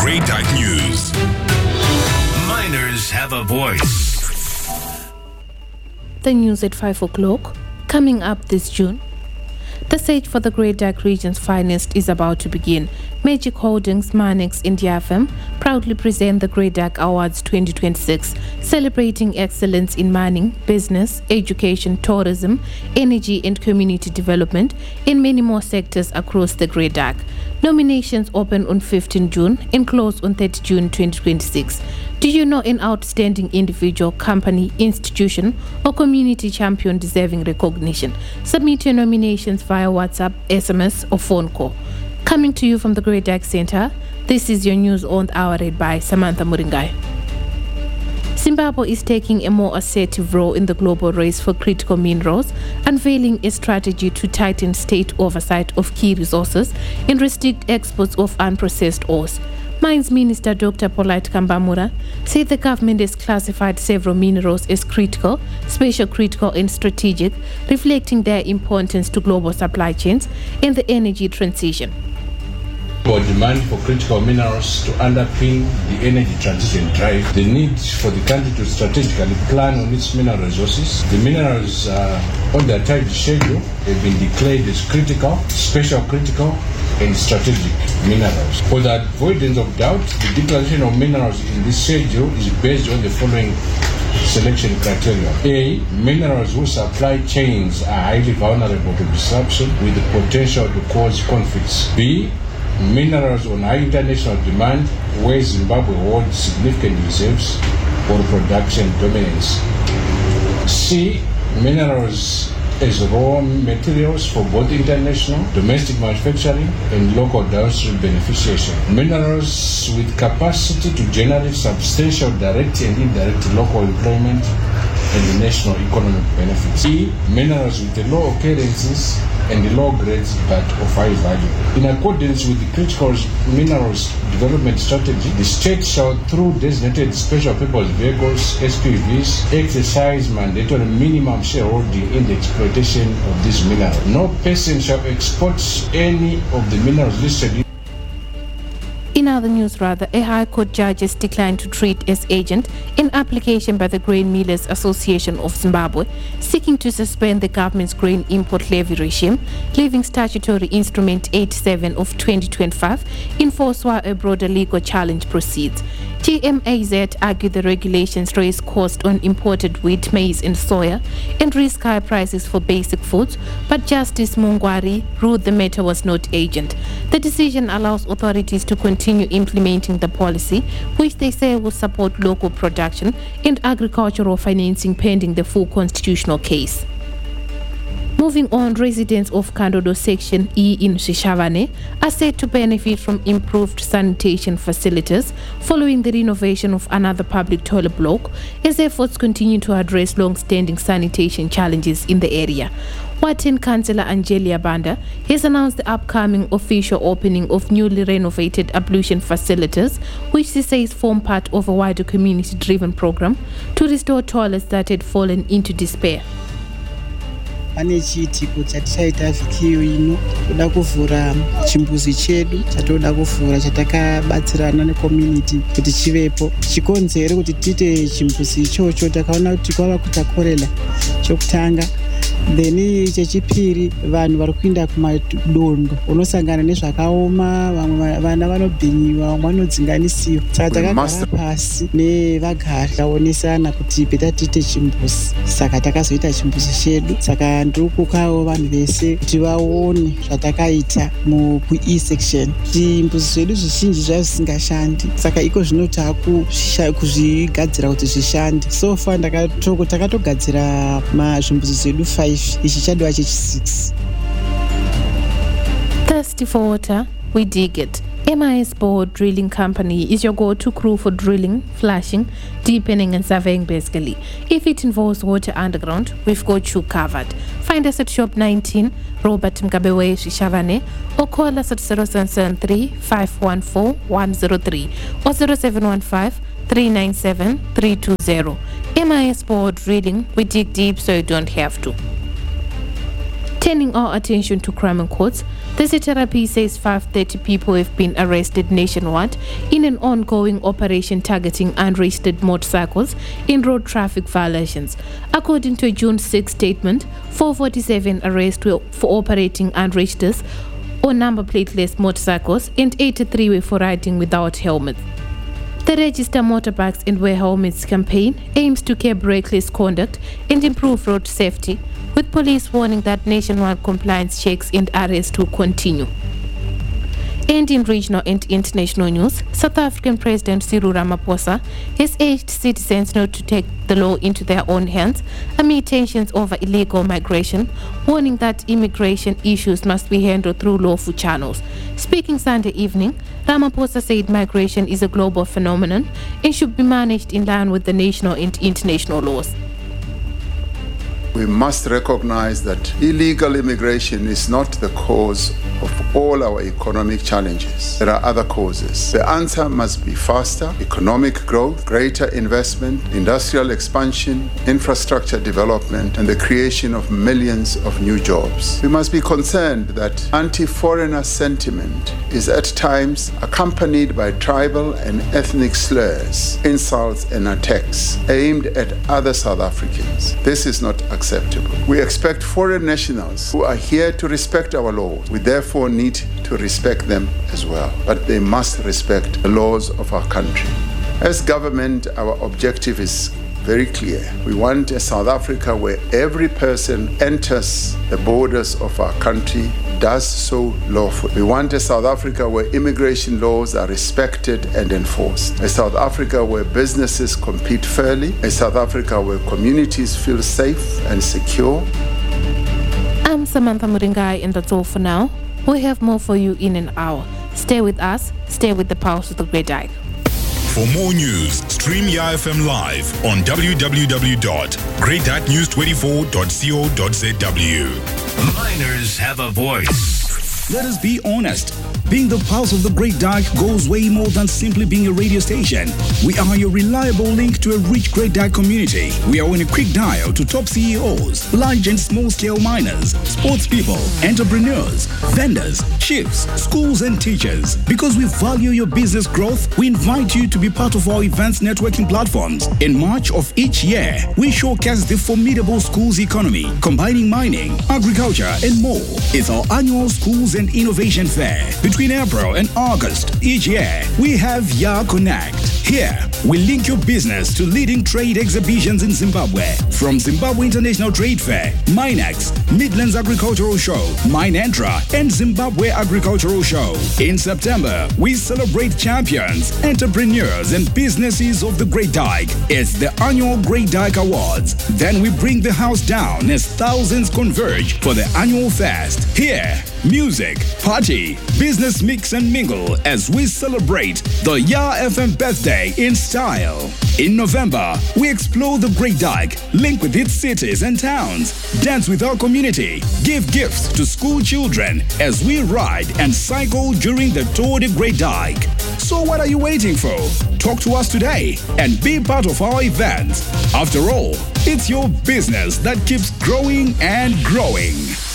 Grey Duck News. Miners have a voice. The news at 5 o'clock. Coming up this June, the search for the Grey Duck region's finest is about to begin. Magic Holdings, Manex, and Diafem proudly present the Grey Duck Awards 2026, celebrating excellence in mining, business, education, tourism, energy, and community development in many more sectors across the Grey Duck. Nominations open on 15 June and close on 30 June 2026. Do you know an outstanding individual, company, institution, or community champion deserving recognition? Submit your nominations via WhatsApp, SMS, or phone call. Coming to you from the Grey Duck Center, this is your news on the hour read by Samantha Muringai. Zimbabwe is taking a more assertive role in the global race for critical minerals, unveiling a strategy to tighten state oversight of key resources and restrict exports of unprocessed ores. Mines Minister Dr. Polite Kambamura said the government has classified several minerals as critical, special critical and strategic, reflecting their importance to global supply chains and the energy transition. For demand for critical minerals to underpin the energy transition drive, the need for the country to strategically plan on its mineral resources. The minerals on their tight schedule have been declared as critical, special critical, and strategic minerals. For the avoidance of doubt, the declaration of minerals in this schedule is based on the following selection criteria. A. Minerals whose supply chains are highly vulnerable to disruption with the potential to cause conflicts. B. Minerals on high international demand where Zimbabwe holds significant reserves or production dominance. C. Minerals as raw materials for both international, domestic manufacturing and local downstream beneficiation. Minerals with capacity to generate substantial direct and indirect local employment and the national economic benefits. E. Minerals with the low occurrences and the low grades but of high value. In accordance with the critical minerals development strategy, the state shall, through designated special purpose vehicles, SPVs, exercise mandatory minimum shareholding in the exploitation of these minerals. No person shall export any of the minerals listed. In other news, a High Court judge has declined to treat as agent an application by the Grain Millers Association of Zimbabwe seeking to suspend the government's grain import levy regime, leaving statutory instrument 87 of 2025 in force while a broader legal challenge proceeds. GMAZ argued the regulations raise cost on imported wheat, maize and soya and risk high prices for basic foods, but Justice Mungwari ruled the matter was not agent. The decision allows authorities to continue implementing the policy, which they say will support local production and agricultural financing pending the full constitutional case. Moving on, residents of Kandodo Section E in Shishavane are said to benefit from improved sanitation facilities following the renovation of another public toilet block as efforts continue to address long-standing sanitation challenges in the area. Wharton Councillor Angelia Banda has announced the upcoming official opening of newly renovated ablution facilities, which she says form part of a wider community-driven program to restore toilets that had fallen into despair. Pane chiitiko chatichaita vhikiyo ino toda kuvhura chimbuzi chedu chatoda kuvhura chatakabatsirana necommunity kuti chivepo. Chikonzero kuti tiite chimbuzi ichocho takaona kuti kwava kuita korela chokutanga. Then chechipiri vanhu vari kuenda kumadondo unosangana nezvakaoma, vamwe vana vanobhinyiwa, vamwe vanodzinganisiwa. Saka takagara pasi nevagari taonesana kuti beta tiite chimbuzi. Saka takazoita chimbuzi chedu. Saka ndiri kukawo vanhu vese kuti vaone zvatakaita muE section. Zvimbuzi zvedu zvizhinji zvaiva zvisingashandi. Saka iko zvino takuzvigadzira kuti zvishande. So far takatogadzira zvimbuzi zvedu 5. Ichichadiwa chechi 6. Thirsty for water? We dig it. MIS Board Drilling Company is your go-to crew for drilling, flashing, deepening and surveying basically. If it involves water underground, we've got you covered. Find us at Shop 19, Robert Mgabewe, Shishavane, or call us at 0773 514 103 or 0715 397 320. MIS Board Drilling, we dig deep so you don't have to. Turning our attention to crime and courts, the CTRP says 530 people have been arrested nationwide in an ongoing operation targeting unregistered motorcycles in road traffic violations. According to a June 6 statement, 447 arrests were for operating unregistered or number plateless motorcycles and 83 were for riding without helmets. The Register Motorbikes and Wear Helmets campaign aims to curb reckless conduct and improve road safety, with police warning that nationwide compliance checks and arrests will continue. And in regional and international news, South African President Cyril Ramaphosa has urged citizens not to take the law into their own hands amid tensions over illegal migration, warning that immigration issues must be handled through lawful channels. Speaking Sunday evening, Ramaphosa said migration is a global phenomenon and should be managed in line with the national and international laws. We must recognize that illegal immigration is not the cause of all our economic challenges. There are other causes. The answer must be faster economic growth, greater investment, industrial expansion, infrastructure development, and the creation of millions of new jobs. We must be concerned that anti-foreigner sentiment is at times accompanied by tribal and ethnic slurs, insults, and attacks aimed at other South Africans. This is not acceptable. We expect foreign nationals who are here to respect our laws. We therefore need to respect them as well, but they must respect the laws of our country. As government, our objective is very clear. We want a South Africa where every person enters the borders of our country, does so lawfully. We want a South Africa where immigration laws are respected and enforced. A South Africa where businesses compete fairly. A South Africa where communities feel safe and secure. I'm Samantha Muringai, and that's all for now. We have more for you in an hour. Stay with us. Stay with the Pulse of the Great Dyke. For more news, stream YA FM live on www.greatdyke24.co.zw. Miners have a voice. Let us be honest. Being the Pulse of the Great Dyke goes way more than simply being a radio station. We are your reliable link to a rich Great Dyke community. We are on a quick dial to top CEOs, large and small-scale miners, sports people, entrepreneurs, vendors, chiefs, schools and teachers. Because we value your business growth, we invite you to be part of our events networking platforms. In March of each year, we showcase the formidable schools economy, combining mining, agriculture and more. It's our annual Schools and Innovation Fair. Between April and August each year, we have YA Connect. Here, we link your business to leading trade exhibitions in Zimbabwe. From Zimbabwe International Trade Fair, Minex, Midlands Agricultural Show, Minentra, and Zimbabwe Agricultural Show. In September, we celebrate champions, entrepreneurs, and businesses of the Great Dyke. It's the annual Great Dyke Awards. Then we bring the house down as thousands converge for the annual fest. Here, music, party, business mix and mingle as we celebrate the YA FM birthday in style. In November, we explore the Great Dyke, link with its cities and towns, dance with our community, give gifts to school children as we ride and cycle during the Tour de Great Dyke. So what are you waiting for? Talk to us today and be part of our event. After all, it's your business that keeps growing and growing.